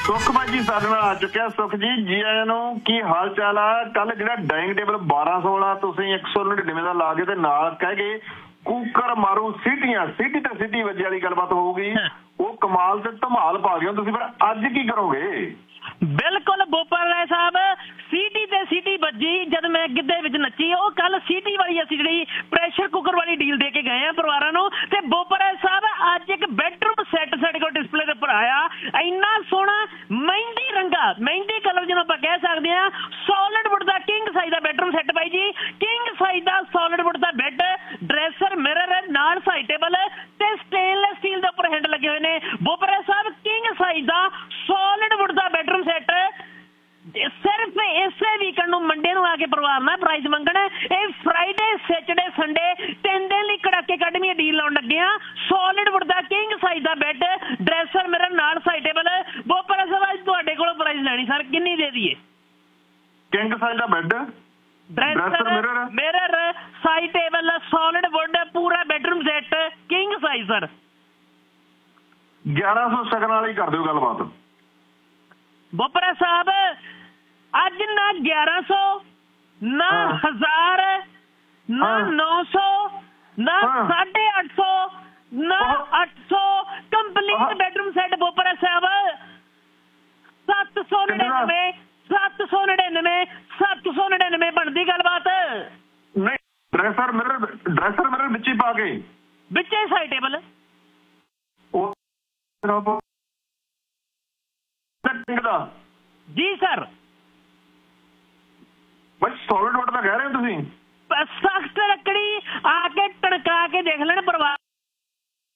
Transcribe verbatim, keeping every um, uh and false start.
ਸੁਖ ਭਾਈ ਜੀ ਸਾਡੇ ਨਾਲ ਆ ਚੁੱਕਿਆ। ਸੁਖ ਜੀ ਜੀ ਆਇਆਂ ਨੂੰ, ਕੀ ਹਾਲ ਚਾਲ ਆ? ਕੱਲ ਜਿਹੜਾ ਡਾਈਨਿੰਗ ਟੇਬਲ ਬਾਰਾਂ ਸੌ ਵਾਲਾ ਤੁਸੀਂ ਇੱਕ ਸੌ ਨੜਿਨਵੇਂ ਦਾ ਲਾ ਕੇ ਤੇ ਨਾਲ ਕਹਿ ਗਏ ਕੂਕਰ ਮਾਰੂ ਸੀਟੀਆਂ, ਸੀਟੀ ਤੇ ਸੀਟੀ ਵੱਜੇ ਵਾਲੀ ਗੱਲਬਾਤ ਹੋਊਗੀ, ਉਹ ਕਮਾਲ ਤੇ ਧਮਾਲ ਪਾ ਗਏ ਤੁਸੀਂ। ਫਿਰ ਅੱਜ ਕੀ ਕਰੋਗੇ? ਬਿਲਕੁਲ ਬੋਪਰ ਰਾਏ ਸਾਹਿਬ, ਸੀਟੀ ਤੇ ਸੀਟੀ ਵੱਜੀ ਜਦ ਮੈਂ ਗਿੱਧੇ ਵਿੱਚ ਨੱਚੀ। ਉਹ ਕੱਲ ਸੀਟੀ ਵਾਲੀ ਅਸੀਂ ਜਿਹੜੀ ਪ੍ਰੈਸ਼ਰ ਕੁੱਕਰ ਵਾਲੀ ਡੀਲ ਦੇ ਕੇ ਗਏ ਆ ਪਰਿਵਾਰਾਂ ਨੂੰ। ਤੇ ਬੋਪਰ ਰਾਏ ਸਾਹਿਬ ਅੱਜ ਇੱਕ ਬੈਡਰੂਮ ਸੈੱਟ ਸਾਡੇ ਕੋਲ ਡਿਸਪਲੇ ਦੇ ਉੱਪਰ ਆਇਆ, ਇੰਨਾ ਸੋਹਣਾ ਮਹਿੰਦੀ ਰੰਗਾ, ਮਹਿੰਦੀ ਕਲਰ ਜਿਹਨੂੰ ਆਪਾਂ ਕਹਿ ਸਕਦੇ ਹਾਂ, ਸੋਲਿਡ ਵੁੱਡ ਦਾ ਕਿੰਗ ਸਾਈਜ਼ ਦਾ ਬੈਡਰੂਮ ਸੈੱਟ ਬਾਈ ਜੀ। ਕਿੰਗ ਸਾਈਜ਼ ਦਾ ਸੋਲਿਡ ਵੁੱਡ ਦਾ ਬੈੱਡ, ਡਰੈਸਰ, ਮਿਰਰ ਨਾਲ ਸਾਈਡ ਟੇਬਲ ਤੇ ਸਟੇਨਲੈਸ ਸਟੀਲ ਦੇ ਉੱਪਰ ਹੈਂਡਲ ਲੱਗੇ ਹੋਏ ਨੇ। ਬੋਪਰ ਰਾਏ ਸਾਹਿਬ ਕਿੰਗ ਸਾਈਜ਼ ਦਾ ਸੋਲਿਡ ਵੁੱਡ ਦਾ ਬੈਡਰੂਮ ਸੈੱਟ ਸਿਰਫ ਇਸੇ ਵੀਕਐਂਡ ਨੂੰ ਮੰਡੇ ਨੂੰ ਆ ਕੇ ਪਰਿਵਾਰ ਨਾਲ ਪ੍ਰਾਈਜ਼ ਮੰਗਣਾ। ਇਹ ਫਰਾਈਡੇ, ਸੈਚਰਡੇ, ਸੰਡੇ ਤਿੰਨ ਦਿਨ ਲਈ ਕੜਾਕੇ ਕੱਢਵੀਂ ਡੀਲ ਲਾਉਣ ਲੱਗੇ ਆ। ਸੋਲਿਡ ਵੁੱਡ ਦਾ ਕਿੰਗ ਸਾਈਜ਼ ਦਾ ਬੈੱਡ, ਡਰੈਸਰ, ਮਿਰਰ ਨਾਲ ਸਾਈਡ ਟੇਬਲ। ਬੋਪਰ ਸਾਹਿਬ ਅੱਜ ਤੁਹਾਡੇ ਕੋਲੋਂ ਪ੍ਰਾਈਜ਼ ਲੈਣੀ ਸਰ, ਕਿੰਨੀ ਦੇ ਦਈਏ? ਕਿੰਗ ਸਾਈਜ਼ ਦਾ bed, dresser, mirror, side table, solid wood, ਪੂਰਾ bedroom set king size sir. ਗਿਆਰਾਂ ਸੌ ਸਗਨ ਵਾਲੀ ਕਰ ਦਿਓ ਗੱਲਬਾਤ। ਬੋਪਰਾ ਸਾਹਿਬ ਅੱਜ ਨਾ ਗਿਆਰਾਂ ਸੌ, ਨਾ ਹਜ਼ਾਰ, ਨਾ ਨੌ ਸੌ, ਨਾ ਸਾਢੇ ਅੱਠ ਸੌ, ਨਾ ਅੱਠ ਸੌ, ਕੰਪਲੀਟ ਬੈਡਰੂਮ ਸੈੱਟ ਬੋਪਰਾ ਸਾਹਿਬ ਸੱਤ ਸੌ ਨੜਿਨਵੇਂ, ਸੱਤ ਸੌ ਨੜਿਨਵੇਂ, ਸੱਤ ਸੌ ਨੜਿਨਵੇਂ ਬਣਦੀ ਗੱਲਬਾਤ। ਨਹੀਂ ਡਰੈਸਰ ਮਿਰਰ, ਡਰੈਸਰ ਮਿਰਰ ਵਿੱਚ ਹੀ ਪਾ ਕੇ ਵਿੱਚੇ ਸਾਈਡ ਟੇਬਲ ਦਾ ਜੀ ਸਰ। ਬਸ ਸੋਲਿਡ ਵੁੱਡ ਦਾ ਕਹਿ ਰਹੇ ਹੋ ਤੁਸੀਂ? ਸਖਤ ਲੱਕੜੀ ਆ ਕੇ ਟਣਕਾ ਕੇ ਦੇਖ ਲੈਣ ਪਰਿਵਾਰ।